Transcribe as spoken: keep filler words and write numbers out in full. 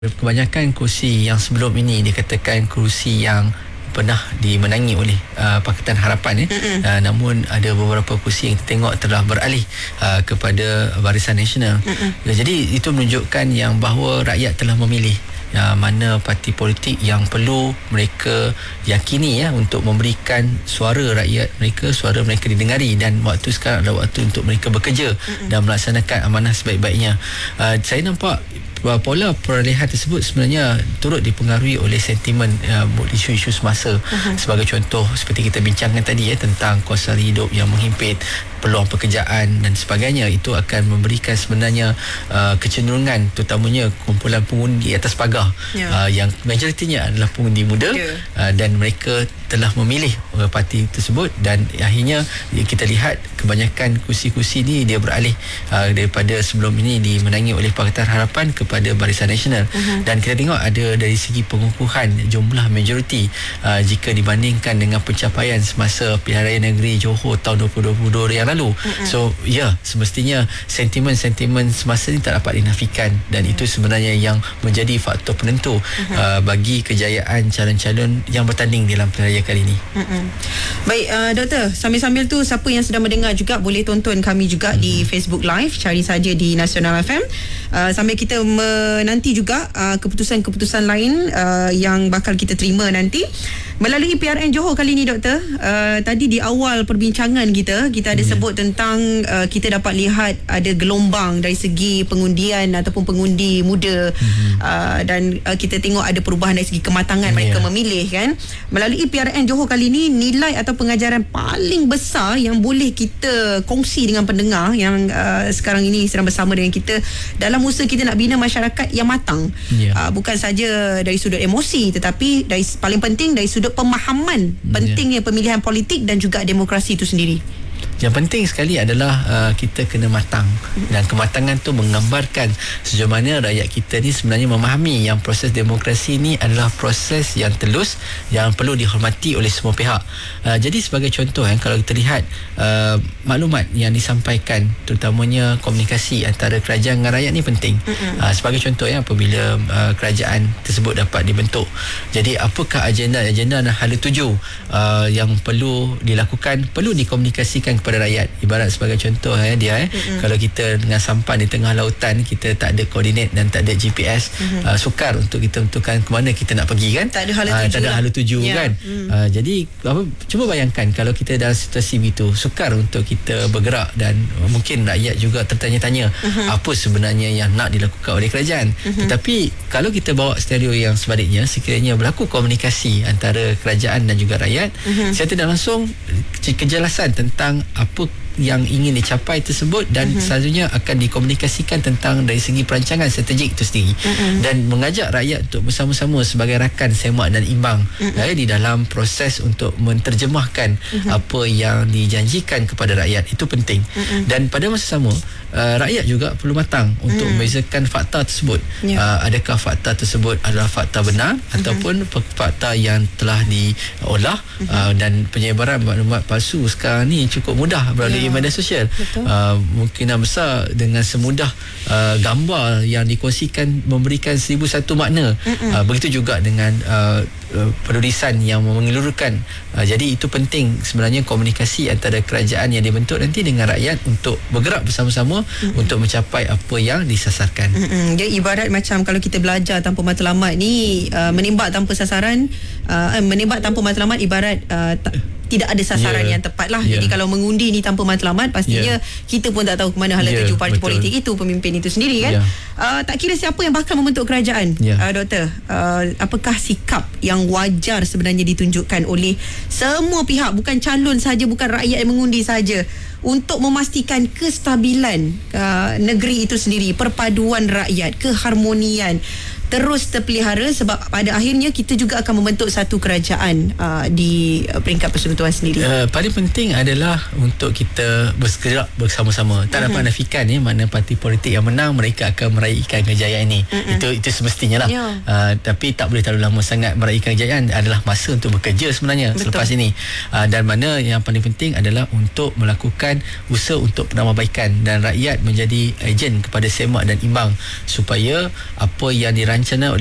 Kebanyakan kursi yang sebelum ini dikatakan kursi yang pernah dimenangi oleh uh, Pakatan Harapan ya. Uh, namun ada beberapa kursi yang kita tengok telah beralih uh, kepada Barisan Nasional. Uh, jadi itu menunjukkan yang bahawa rakyat telah memilih ya, mana parti politik yang perlu mereka yakini ya untuk memberikan suara rakyat mereka, suara mereka didengari, dan waktu sekarang adalah waktu untuk mereka bekerja uh-uh. dan melaksanakan amanah sebaik-baiknya. Uh, saya nampak pola perolehan tersebut sebenarnya turut dipengaruhi oleh sentimen uh, isu-isu semasa. Uh-huh. Sebagai contoh seperti kita bincangkan tadi ya, tentang kos hidup yang menghimpit, peluang pekerjaan dan sebagainya. Itu akan memberikan sebenarnya uh, kecenderungan terutamanya kumpulan pengundi atas pagar yeah. uh, yang majoritinya adalah pengundi muda yeah. uh, dan mereka telah memilih uh, parti tersebut, dan akhirnya kita lihat kebanyakan kursi-kursi ni dia beralih uh, daripada sebelum ini dimenangi oleh Pakatan Harapan kepada Barisan Nasional. Uh-huh. Dan kita tengok ada dari segi pengukuhan jumlah majoriti uh, jika dibandingkan dengan pencapaian semasa Pilihan Raya Negeri Johor tahun dua ribu dua puluh dua yang lalu. Uh-huh. So ya, semestinya sentimen-sentimen semasa ini tak dapat dinafikan, dan uh-huh. itu sebenarnya yang menjadi faktor penentu uh-huh. uh, bagi kejayaan calon-calon yang bertanding dalam Pilihan Raya kali ini. Uh-huh. Baik, uh, Doktor, sambil-sambil tu siapa yang sedang mendengar juga boleh tonton kami juga uh-huh. di Facebook Live, cari saja di Nasional F M. Uh, sambil kita menanti juga uh, keputusan-keputusan lain uh, yang bakal kita terima nanti melalui P R N Johor kali ini, Doktor. Uh, tadi di awal perbincangan kita kita ada yeah. sebut tentang uh, kita dapat lihat ada gelombang dari segi pengundian ataupun pengundi muda, mm-hmm. uh, dan uh, kita tengok ada perubahan dari segi kematangan yeah. mereka memilih kan. Melalui P R N Johor kali ini, nilai atau pengajaran paling besar yang boleh kita kongsi dengan pendengar yang uh, sekarang ini sedang bersama dengan kita dalam usaha kita nak bina masyarakat yang matang, yeah. uh, bukan saja dari sudut emosi, tetapi dari paling penting dari sudut pemahaman pentingnya yeah. pemilihan politik dan juga demokrasi itu sendiri. Yang penting sekali adalah uh, kita kena matang, dan kematangan tu menggambarkan sejauh mana rakyat kita ni sebenarnya memahami yang proses demokrasi ni adalah proses yang telus yang perlu dihormati oleh semua pihak. Uh, jadi sebagai contoh yang kalau kita lihat uh, maklumat yang disampaikan, terutamanya komunikasi antara kerajaan dengan rakyat ni penting. Uh, sebagai contoh ya, apabila uh, kerajaan tersebut dapat dibentuk, jadi apakah agenda-agenda dan hala tuju uh, yang perlu dilakukan, perlu dikomunikasikan kepada rakyat. Ibarat sebagai contoh ya dia eh mm-hmm. kalau kita dengan sampan di tengah lautan, kita tak ada koordinat dan tak ada G P S, mm-hmm. uh, sukar untuk kita tentukan ke mana kita nak pergi kan. Tak ada hala tuju, uh, tak ada hala tuju yeah. kan. Mm. Uh, jadi apa, cuba bayangkan kalau kita dalam situasi begitu, sukar untuk kita bergerak, dan mungkin rakyat juga tertanya-tanya mm-hmm. apa sebenarnya yang nak dilakukan oleh kerajaan. Mm-hmm. Tetapi kalau kita bawa stereo yang sebaliknya, sekiranya berlaku komunikasi antara kerajaan dan juga rakyat, mm-hmm. secara tidak langsung kejelasan tentang apa yang ingin dicapai tersebut, dan uh-huh. selanjutnya akan dikomunikasikan tentang dari segi perancangan strategik itu sendiri, uh-huh. dan mengajak rakyat untuk bersama-sama sebagai rakan semak dan imbang uh-huh. ya, di dalam proses untuk menterjemahkan uh-huh. apa yang dijanjikan kepada rakyat. Itu penting. Uh-huh. Dan pada masa sama uh, rakyat juga perlu matang untuk uh-huh. membezakan fakta tersebut. Yeah. Uh, adakah fakta tersebut adalah fakta benar uh-huh. ataupun fakta yang telah diolah, uh-huh. uh, dan penyebaran maklumat palsu sekarang ni cukup mudah melalui yeah. media sosial. Uh, mungkinan besar dengan semudah uh, gambar yang dikongsikan memberikan seribu satu makna. Uh, begitu juga dengan uh, uh, penulisan yang menyeluruhkan. Uh, jadi itu penting sebenarnya komunikasi antara kerajaan yang dibentuk nanti dengan rakyat untuk bergerak bersama-sama Mm-mm. untuk mencapai apa yang disasarkan. Mm-mm. Dia ibarat macam kalau kita belajar tanpa matlamat ni, uh, menembak tanpa sasaran, uh, menembak tanpa matlamat ibarat uh, ta- tidak ada sasaran yeah. yang tepat lah. Yeah. Jadi kalau mengundi ni tanpa matlamat, pastinya yeah. kita pun tak tahu ke mana hala yeah, tuju parti betul. politik itu, pemimpin itu sendiri kan. Yeah. Uh, tak kira siapa yang bakal membentuk kerajaan, yeah. uh, Doktor, uh, apakah sikap yang wajar sebenarnya ditunjukkan oleh semua pihak, bukan calon saja, bukan rakyat yang mengundi saja, untuk memastikan kestabilan uh, negeri itu sendiri, perpaduan rakyat, keharmonian terus terpelihara, sebab pada akhirnya kita juga akan membentuk satu kerajaan uh, di peringkat persekutuan sendiri. Uh, paling penting adalah untuk kita bergerak bersama-sama. Tak dapat uh-huh. nafikan ya, mana parti politik yang menang mereka akan meraihkan kejayaan ini. Uh-huh. Itu itu semestinya lah. Yeah. Uh, tapi tak boleh terlalu lama sangat meraihkan kejayaan. Adalah masa untuk bekerja sebenarnya. Betul. Selepas ini. Uh, dan mana yang paling penting adalah untuk melakukan usaha untuk penambahbaikan, dan rakyat menjadi ejen kepada semak dan imbang, supaya apa yang dirancang diwancana